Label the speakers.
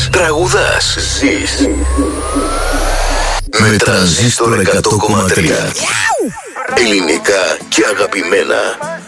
Speaker 1: Τραγουδάς. Ζεις. Με Τρανζίστορ 100,3. Ελληνικά και αγαπημένα.